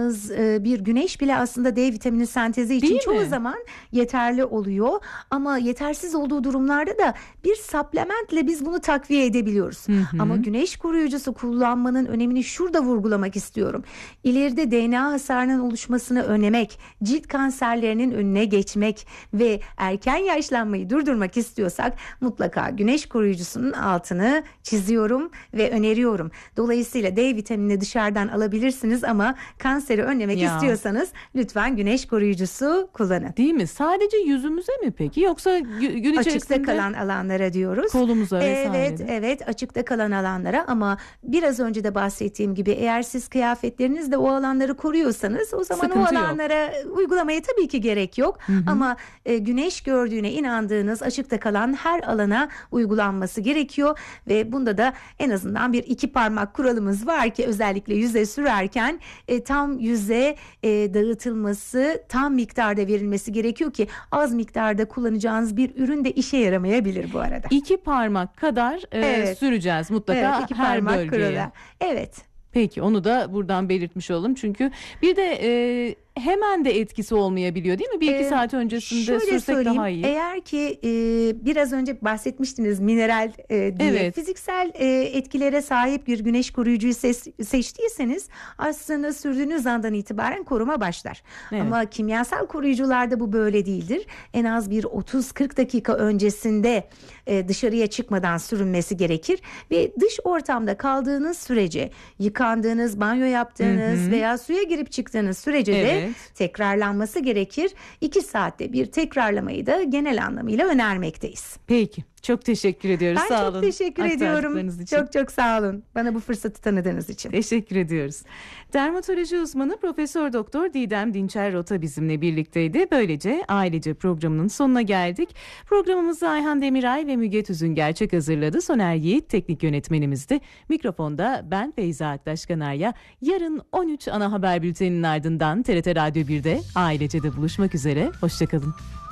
aldığımız bir güneş bile aslında D vitamini sentezi için çoğu zaman yeterli oluyor. Ama yetersiz olduğu durumlarda da bir supplementle biz bunu takviye edebiliyoruz. Ama güneş koruyucusu kullanmanın önemini şurada vurgulamak istiyorum. İleride DNA hasarının oluşmasını önlemek, cilt kanserlerinin önüne geçmek ve erken yaşlanmayı durdurmak istiyorsak mutlaka güneş koruyucusunun altını çiziyorum ve öneriyorum. Dolayısıyla D vitaminini dışarıdan alabilirsiniz ama kanseri önlemek istiyorsanız lütfen güneş koruyucusu kullanın. Değil mi? Sadece yüzümüze mi peki? Yoksa gün içerisinde açıkta kalan alanlara diyoruz. Kolumuza vesaire. Evet, açıkta kalan alanlara, ama biraz önce de bahsettiğim gibi eğer siz kıyafetlerinizle o alanları koruyorsanız o zaman sıkıntı o alanlara uygulamaya tabii ki gerek yok. Ama güneş gördüğüne inandığınız açıkta kalan her alana uygulanması gerekiyor ve bunda da en azından bir 2 parmak kuralımız var ki özellikle yüze sürerken tam yüze dağıtılması, tam miktarda verilmesi gerekiyor ki az miktarda kullanacağınız bir ürün de işe yaramayabilir bu arada. 2 parmak kadar süreceğiz mutlaka, 2 her parmak bölgeye. kuralı. Evet. Peki, onu da buradan belirtmiş olalım. Çünkü bir de hemen de etkisi olmayabiliyor değil mi? 1-2 saat öncesinde sürsek daha iyi. Eğer ki biraz önce bahsetmiştiniz mineral diye fiziksel etkilere sahip bir güneş koruyucuyu seçtiyseniz aslında sürdüğünüz andan itibaren koruma başlar. Ama kimyasal koruyucularda bu böyle değildir. En az bir 30-40 dakika öncesinde dışarıya çıkmadan sürünmesi gerekir ve dış ortamda kaldığınız sürece, yıkandığınız, banyo yaptığınız veya suya girip çıktığınız sürece de tekrarlanması gerekir. 2 saatte bir tekrarlamayı da genel anlamıyla önermekteyiz. Peki. Çok teşekkür ediyoruz. Ben sağ çok olun. teşekkür ediyorum. Çok sağ olun. Bana bu fırsatı tanıdığınız için. Teşekkür ediyoruz. Dermatoloji uzmanı Profesör Doktor Didem Dinçer Rota bizimle birlikteydi. Böylece Ailece programının sonuna geldik. Programımızı Ayhan Demiray ve Müge Tüzün Gerçek hazırladı. Soner Yiğit teknik yönetmenimizdi. Mikrofonda ben Feyza Aktaş Kanarya. Yarın 13 ana haber bülteninin ardından TRT Radyo 1'de Ailece'de buluşmak üzere. Hoşçakalın.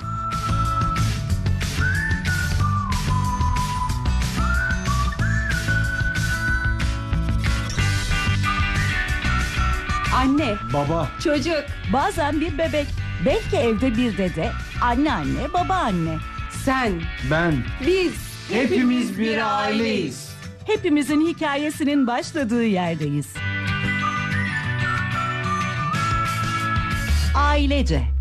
Anne, baba, çocuk, bazen bir bebek, belki evde bir dede, anneanne, babaanne. Sen, ben, biz, hepimiz bir aileyiz. Hepimizin hikayesinin başladığı yerdeyiz. Ailece.